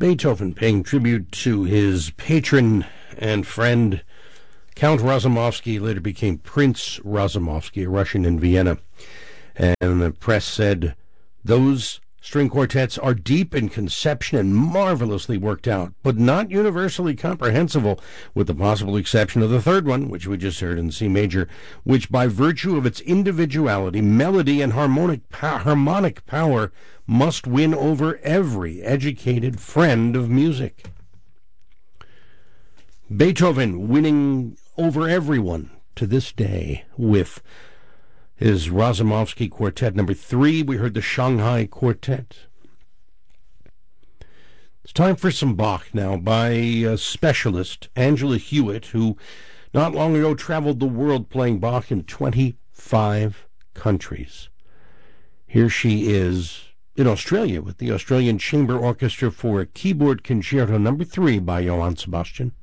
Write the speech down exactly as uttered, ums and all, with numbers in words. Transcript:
Beethoven paying tribute to his patron and friend, Count Razumovsky, later became Prince Razumovsky, a Russian in Vienna. And the press said, those string quartets are deep in conception and marvelously worked out, but not universally comprehensible, with the possible exception of the third one, which we just heard in C major, which by virtue of its individuality, melody, and harmonic, po- harmonic power must win over every educated friend of music. Beethoven winning over everyone to this day with his Razumovsky Quartet number three. We heard the Shanghai Quartet. It's time for some Bach now by a specialist, Angela Hewitt, who not long ago traveled the world playing Bach in twenty-five countries. Here she is in Australia with the Australian Chamber Orchestra for Keyboard Concerto number three by Johann Sebastian.